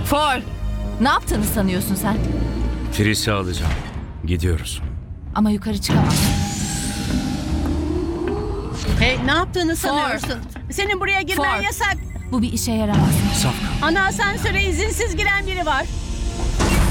For, ne yaptığını sanıyorsun sen? Tris'i alacağım. Gidiyoruz. Ama yukarı çıkamazsın. Hey, ne yaptığını sanıyorsun? Senin buraya girmen Ford. yasak. Bu bir işe yaramaz. Safkan. Ana asansöre izinsiz giren biri var.